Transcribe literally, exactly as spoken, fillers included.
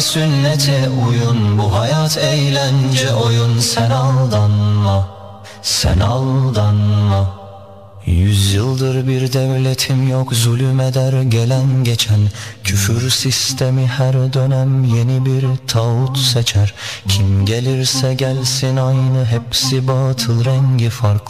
ve sünnete uyun. Bu hayat eğlence oyun, sen aldanma, sen aldanma. Yüzyıldır bir devletim yok, zulüm eder gelen geçen. Küfür sistemi her dönem yeni bir tağut seçer. Kim gelirse gelsin aynı, hepsi batıl, rengi farklı.